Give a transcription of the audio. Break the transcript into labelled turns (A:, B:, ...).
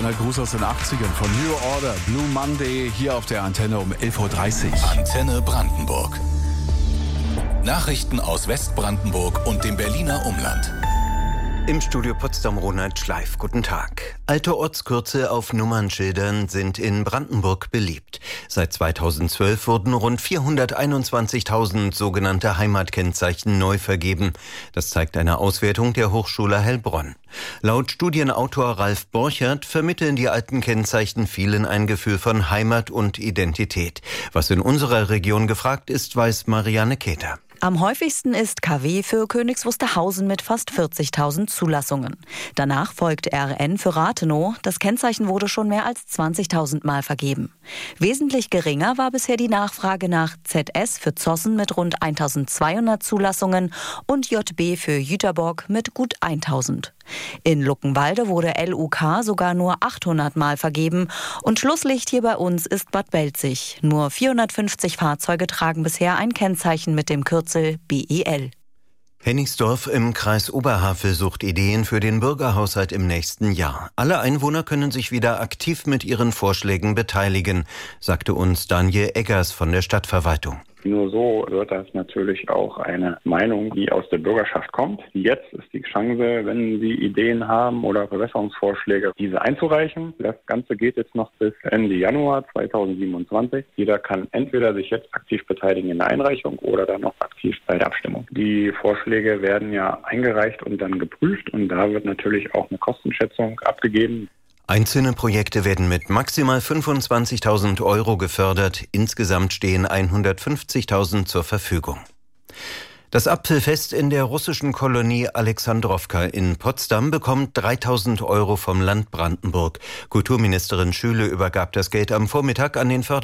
A: kleiner Gruß aus den 80ern von New Order, Blue Monday, hier auf der Antenne um 11.30 Uhr.
B: Antenne Brandenburg. Nachrichten aus Westbrandenburg und dem Berliner Umland.
C: Im Studio Potsdam Ronald Schleif. Guten Tag. Alte Ortskürze auf Nummernschildern sind in Brandenburg beliebt. Seit 2012 wurden rund 421.000 sogenannte Heimatkennzeichen neu vergeben. Das zeigt eine Auswertung der Hochschule Heilbronn. Laut Studienautor Ralf Borchert vermitteln die alten Kennzeichen vielen ein Gefühl von Heimat und Identität. Was in unserer Region gefragt ist, weiß Marianne Keter.
D: Am häufigsten ist KW für Königs Wusterhausen mit fast 40.000 Zulassungen. Danach folgt RN für Rathenow. Das Kennzeichen wurde schon mehr als 20.000 Mal vergeben. Wesentlich geringer war bisher die Nachfrage nach ZS für Zossen mit rund 1.200 Zulassungen und JB für Jüterbock mit gut 1.000. In Luckenwalde wurde LUK sogar nur 800 Mal vergeben und Schlusslicht hier bei uns ist Bad Belzig. Nur 450 Fahrzeuge tragen bisher ein Kennzeichen mit dem Kürzel BEL.
C: Hennigsdorf im Kreis Oberhavel sucht Ideen für den Bürgerhaushalt im nächsten Jahr. Alle Einwohner können sich wieder aktiv mit ihren Vorschlägen beteiligen, sagte uns Daniel Eggers von der Stadtverwaltung.
E: Nur so wird das natürlich auch eine Meinung, die aus der Bürgerschaft kommt. Jetzt ist die Chance, wenn Sie Ideen haben oder Verbesserungsvorschläge, diese einzureichen. Das Ganze geht jetzt noch bis Ende Januar 2027. Jeder kann entweder sich jetzt aktiv beteiligen in der Einreichung oder dann noch aktiv bei der Abstimmung. Die Vorschläge werden ja eingereicht und dann geprüft und da wird natürlich auch eine Kostenschätzung abgegeben.
C: Einzelne Projekte werden mit maximal 25.000 Euro gefördert. Insgesamt stehen 150.000 zur Verfügung. Das Apfelfest in der russischen Kolonie Alexandrowka in Potsdam bekommt 3.000 Euro vom Land Brandenburg. Kulturministerin Schüle übergab das Geld am Vormittag an den